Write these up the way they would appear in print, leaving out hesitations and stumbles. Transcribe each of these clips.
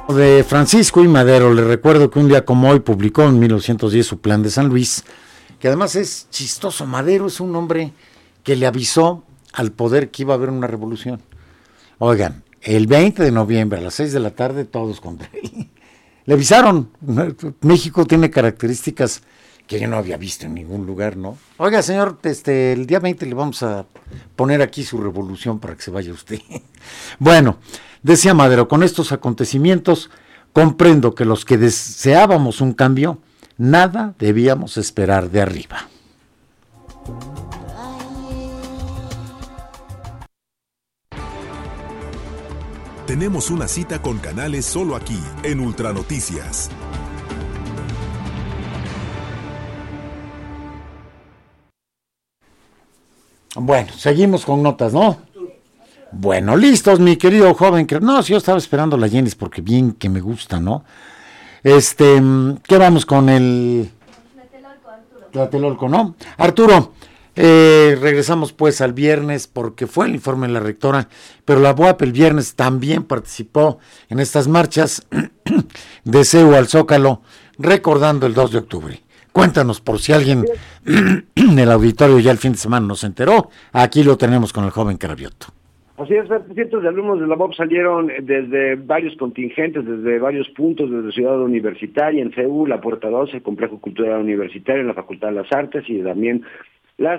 De Francisco I. Madero, le recuerdo que un día como hoy publicó en 1910 su Plan de San Luis, que además es chistoso. Madero es un hombre que le avisó al poder que iba a haber una revolución. Oigan, el 20 de noviembre a las 6 de la tarde todos contra él. Le avisaron. México tiene características que yo no había visto en ningún lugar, ¿no? Oiga, señor, el día 20 le vamos a poner aquí su revolución para que se vaya usted. Bueno, decía Madero, con estos acontecimientos comprendo que los que deseábamos un cambio, nada debíamos esperar de arriba. Tenemos una cita con Canales solo aquí, en Ultranoticias. Bueno, seguimos con notas, ¿no? Bueno, listos, mi querido joven. No, si yo estaba esperando la Jenis porque bien que me gusta, ¿no? ¿Qué vamos con el Tlatelolco, ¿no? Arturo, regresamos pues al viernes porque fue el informe de la rectora, pero la BUAP el viernes también participó en estas marchas de CEU al Zócalo, recordando el 2 de octubre. Cuéntanos, por si alguien en el auditorio ya el fin de semana no se enteró, aquí lo tenemos con el joven Cravioto. Así es, cientos de alumnos de la UAP salieron desde varios contingentes, desde varios puntos, desde Ciudad Universitaria, en CEU, la Puerta 12, el Complejo Cultural Universitario, en la Facultad de las Artes y también las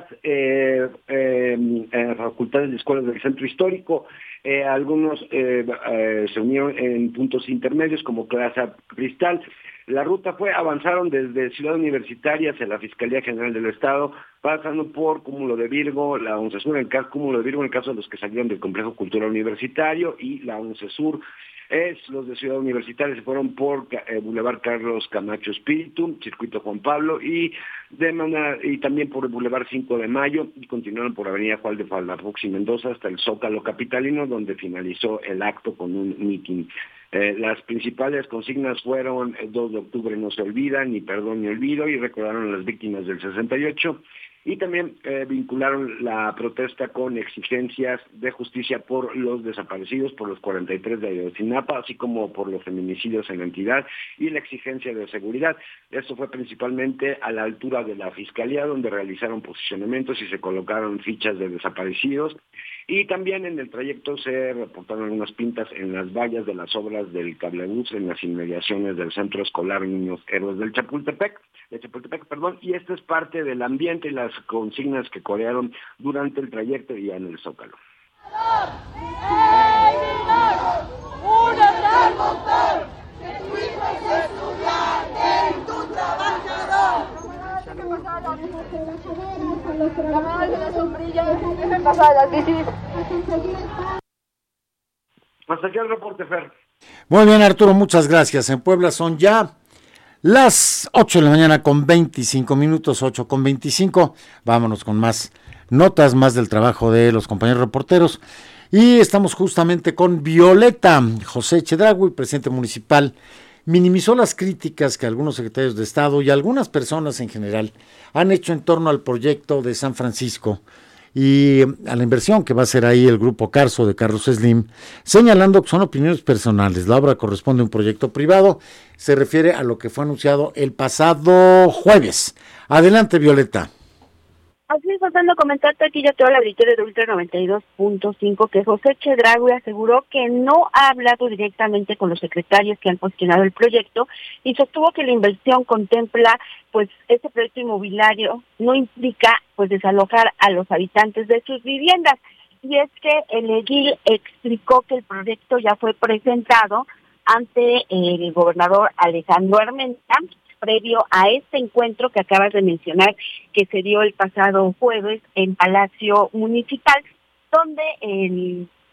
facultades de escuelas del Centro Histórico. Algunos se unieron en puntos intermedios como Plaza Cristal. La ruta avanzaron desde Ciudad Universitaria hacia la Fiscalía General del Estado, pasando por Cúmulo de Virgo, la UNCESUR, Cúmulo de Virgo en el caso de los que salieron del Complejo Cultural Universitario, y la UNCESUR, los de Ciudad Universitaria se fueron por Boulevard Carlos Camacho Espíritu, Circuito Juan Pablo, y también por el Boulevard 5 de Mayo, y continuaron por Avenida Juan de Palafox y Mendoza hasta el Zócalo Capitalino, donde finalizó el acto con un mitin. Las principales consignas fueron: el 2 de octubre no se olvida, ni perdón ni olvido, y recordaron a las víctimas del 68, y también vincularon la protesta con exigencias de justicia por los desaparecidos, por los 43 de Ayotzinapa, así como por los feminicidios en la entidad, y la exigencia de seguridad. Esto fue principalmente a la altura de la Fiscalía, donde realizaron posicionamientos y se colocaron fichas de desaparecidos. Y también en el trayecto se reportaron algunas pintas en las vallas de las obras del cablebús en las inmediaciones del Centro Escolar Niños Héroes de Chapultepec, y esto es parte del ambiente y las consignas que corearon durante el trayecto y en el Zócalo. Hasta aquí el reporte, Fer. Muy bien, Arturo, muchas gracias. En Puebla son ya las 8 de la mañana con 25 minutos, 8 con 25. Vámonos con más notas, más del trabajo de los compañeros reporteros. Y estamos justamente con Violeta. José Chedraui, presidente municipal, minimizó las críticas que algunos secretarios de Estado y algunas personas en general han hecho en torno al proyecto de San Francisco y a la inversión que va a hacer ahí el grupo Carso de Carlos Slim, señalando que son opiniones personales. La obra corresponde a un proyecto privado, se refiere a lo que fue anunciado el pasado jueves. Adelante, Violeta. Así es, pasando comentarte aquí ya toda la auditoría de Ultra 92.5 que José Chedraui aseguró que no ha hablado directamente con los secretarios que han cuestionado el proyecto y sostuvo que la inversión contempla, pues, este proyecto inmobiliario no implica, pues, desalojar a los habitantes de sus viviendas. Y es que el edil explicó que el proyecto ya fue presentado ante el gobernador Alejandro Armenta, previo a este encuentro que acabas de mencionar, que se dio el pasado jueves en Palacio Municipal, donde el